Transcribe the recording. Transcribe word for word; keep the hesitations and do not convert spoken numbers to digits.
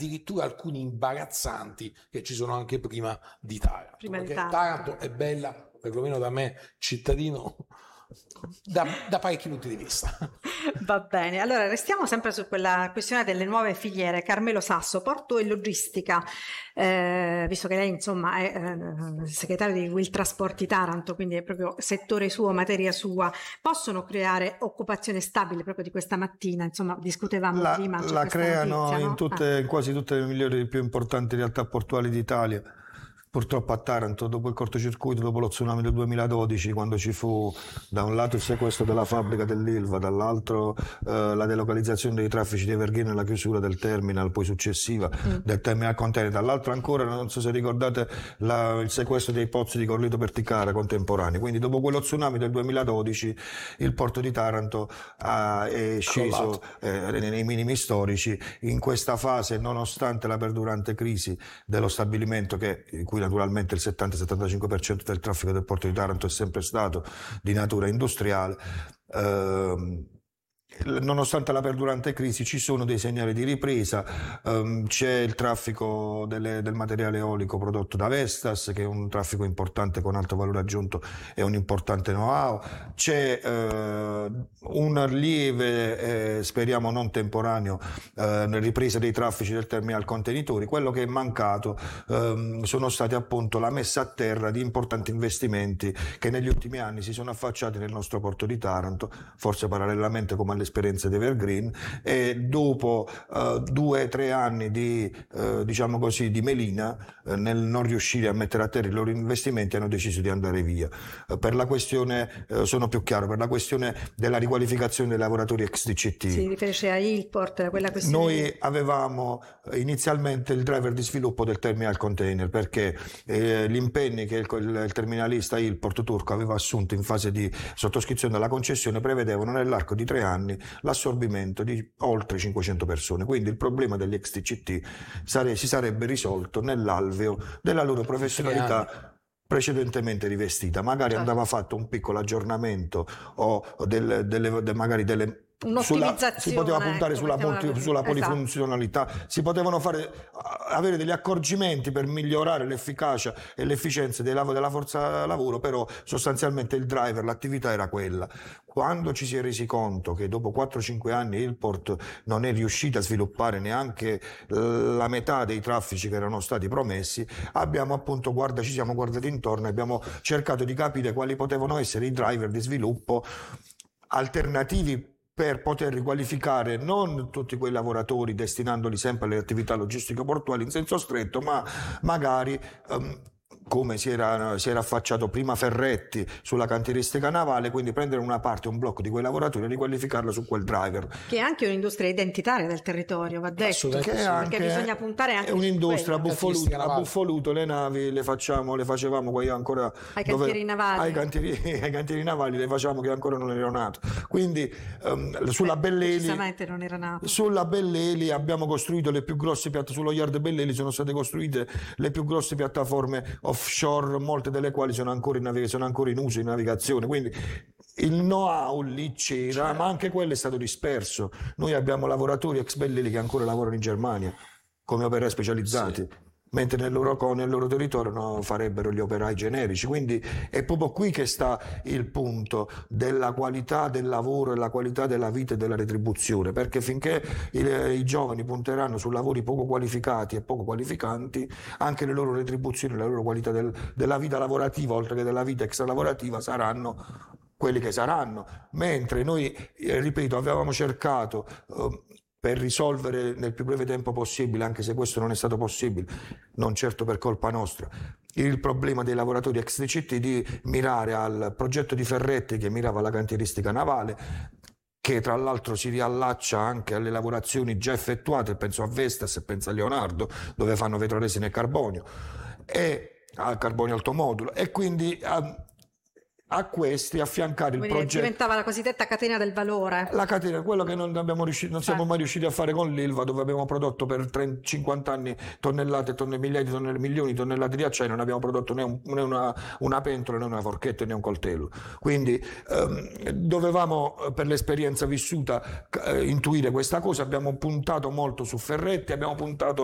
addirittura alcuni imbarazzanti che ci sono anche prima di Taranto. Prima perché di Taranto. Taranto è bella, perlomeno da me, cittadino, da, da parecchi punti di vista. Va bene, allora restiamo sempre su quella questione delle nuove filiere. Carmelo Sasso, porto e logistica, eh, visto che lei insomma è eh, segretario di Will Trasporti Taranto, quindi è proprio settore suo, materia sua, possono creare occupazione stabile proprio di questa mattina? Insomma, discutevamo la, prima. C'è la creano notizia, no? in, tutte, ah. in quasi tutte le migliori e più importanti realtà portuali d'Italia. Purtroppo a Taranto, dopo il cortocircuito, dopo lo tsunami del duemiladodici, quando ci fu da un lato il sequestro della fabbrica dell'Ilva, dall'altro eh, la delocalizzazione dei traffici di Evergreen e la chiusura del terminal, poi successiva, mm. del terminal container, dall'altro ancora, non so se ricordate, la, il sequestro dei pozzi di Corlito Perticara contemporanei. Quindi dopo quello tsunami del duemiladodici il porto di Taranto ha, è sceso eh, nei minimi storici. In questa fase, nonostante la perdurante crisi dello stabilimento, che in cui naturalmente il settanta settantacinque per cento del traffico del porto di Taranto è sempre stato di natura industriale, ehm, nonostante la perdurante crisi ci sono dei segnali di ripresa. Um, c'è il traffico delle, del materiale eolico prodotto da Vestas, che è un traffico importante con alto valore aggiunto e un importante know-how. C'è uh, un lieve, eh, speriamo non temporaneo, uh, ripresa dei traffici del terminal contenitori. Quello che è mancato um, sono stati appunto la messa a terra di importanti investimenti che negli ultimi anni si sono affacciati nel nostro porto di Taranto, forse parallelamente come alle esperienze di Evergreen, e dopo uh, due o tre anni di, uh, diciamo così, di melina, uh, nel non riuscire a mettere a terra i loro investimenti, hanno deciso di andare via. Uh, per la questione, uh, sono più chiaro, per la questione della riqualificazione dei lavoratori ex D C T. Si riferisce a Ilport, quella questione. Noi avevamo inizialmente il driver di sviluppo del terminal container, perché eh, gli impegni che il, il, il terminalista Ilport turco aveva assunto in fase di sottoscrizione della concessione prevedevano nell'arco di tre anni l'assorbimento di oltre cinquecento persone. Quindi il problema degli ex D C T sare, si sarebbe risolto nell'alveo della loro professionalità precedentemente rivestita. Magari certo. andava fatto un piccolo aggiornamento o, o del, delle, de, magari delle Sulla, si poteva puntare ecco, sulla, multi, sulla polifunzionalità, esatto. Si potevano fare, avere degli accorgimenti per migliorare l'efficacia e l'efficienza dei lav- della forza lavoro, però sostanzialmente il driver, l'attività era quella. Quando ci si è resi conto che dopo quattro cinque anni Ilport non è riuscita a sviluppare neanche la metà dei traffici che erano stati promessi, abbiamo appunto guarda, ci siamo guardati intorno e abbiamo cercato di capire quali potevano essere i driver di sviluppo alternativi per poter riqualificare non tutti quei lavoratori destinandoli sempre alle attività logistiche portuali in senso stretto, ma magari um, come si era, si era affacciato prima Ferretti sulla cantieristica navale, quindi prendere una parte, un blocco di quei lavoratori e riqualificarlo su quel driver. Che è anche un'industria identitaria del territorio, va detto, che perché anche bisogna puntare anche è un'industria. A Buffoluto, a Buffoluto le navi le facciamo, le facevamo poi ancora ai cantieri dove, navali. Ai cantieri, ai cantieri navali le facciamo che ancora non ero nato. Quindi um, sulla Belleli, non era nato. Sulla Belleli abbiamo costruito le più grosse piattaforme, sullo yard Belleli sono state costruite le più grosse piattaforme offshore, molte delle quali sono ancora in, navig- sono ancora in uso in navigazione, quindi il know-how lì c'era, ma anche quello è stato disperso. Noi abbiamo lavoratori ex Belleli che ancora lavorano in Germania come operai specializzati, sì. Mentre nel loro, nel loro territorio no, farebbero gli operai generici. Quindi è proprio qui che sta il punto della qualità del lavoro e la qualità della vita e della retribuzione, perché finché i, i giovani punteranno su lavori poco qualificati e poco qualificanti, anche le loro retribuzioni, la loro qualità del, della vita lavorativa, oltre che della vita extralavorativa, saranno quelli che saranno. Mentre noi, eh, ripeto, avevamo cercato eh, per risolvere nel più breve tempo possibile, anche se questo non è stato possibile, non certo per colpa nostra, il problema dei lavoratori ex D C T, di mirare al progetto di Ferretti che mirava alla cantieristica navale, che tra l'altro si riallaccia anche alle lavorazioni già effettuate, penso a Vestas e penso a Leonardo, dove fanno vetroresina e carbonio, e al carbonio altomodulo, e quindi a, a questi affiancare il Quindi progetto. Diventava la cosiddetta catena del valore. La catena, quello che non, abbiamo riuscito, non siamo mai riusciti a fare con l'Ilva, dove abbiamo prodotto per trenta, cinquanta anni tonnellate, tonne, migliaia di tonnellate, milioni di tonnellate di acciaio, non abbiamo prodotto né, un, né una, una pentola, né una forchetta, né un coltello. Quindi ehm, dovevamo, per l'esperienza vissuta, eh, intuire questa cosa. Abbiamo puntato molto su Ferretti, abbiamo puntato